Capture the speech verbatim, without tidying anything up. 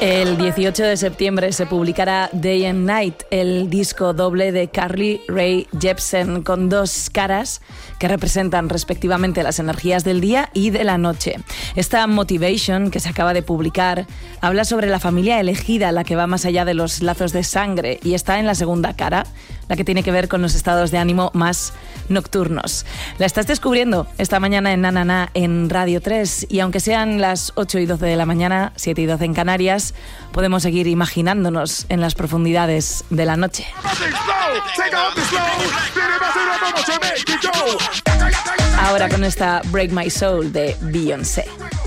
El dieciocho de septiembre se publicará Day and Night, el disco doble de Carly Rae Jepsen, con dos caras que representan respectivamente las energías del día y de la noche. Esta Motivation, que se acaba de publicar, habla sobre la familia elegida, la que va más allá de los lazos de sangre, y está en la segunda cara, la que tiene que ver con los estados de ánimo más nocturnos. La estás descubriendo esta mañana en Na Na Na en Radio tres, y aunque sean las ocho y doce de la mañana, siete y doce en Canarias, podemos seguir imaginándonos en las profundidades de la noche. Ahora con esta Break My Soul de Beyoncé.